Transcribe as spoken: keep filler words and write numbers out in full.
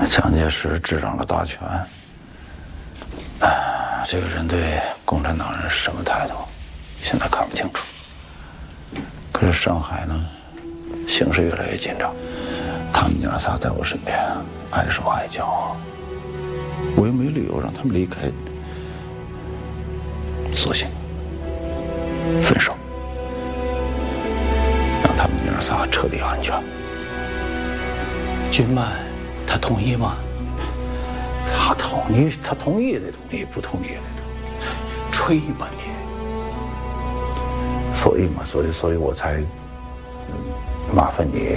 蒋介石执掌了大权，啊，这个人对共产党人是什么态度，现在看不清楚。可是上海呢，形势越来越紧张，他们娘仨在我身边，碍手碍脚，我又没理由让他们离开，索性分手，让他们娘仨彻底安全。 君曼，他同意吗？ 他同意，他同意也得同意，不同意也得同意， 吹吧你！ 所以嘛，所以，所以我才麻烦你